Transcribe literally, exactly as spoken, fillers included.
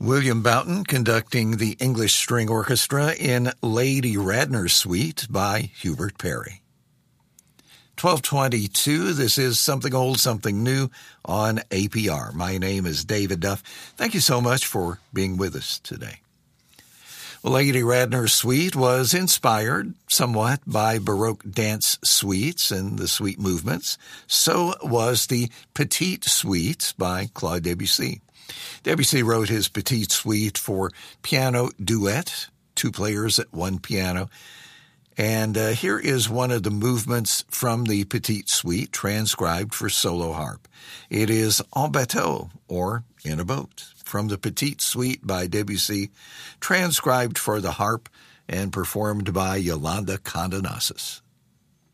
William Boughton conducting the English String Orchestra in Lady Radnor's Suite by Hubert Parry. twelve twenty-two, this is Something Old, Something New on A P R. My name is David Duff. Thank you so much for being with us today. Well, Lady Radnor's Suite was inspired somewhat by Baroque dance suites and the suite movements. So was the Petite Suite by Claude Debussy. Debussy wrote his Petite Suite for piano duet, two players at one piano. And uh, here is one of the movements from the Petite Suite transcribed for solo harp. It is En bateau, or In a Boat, from the Petite Suite by Debussy, transcribed for the harp and performed by Yolanda Condonasis.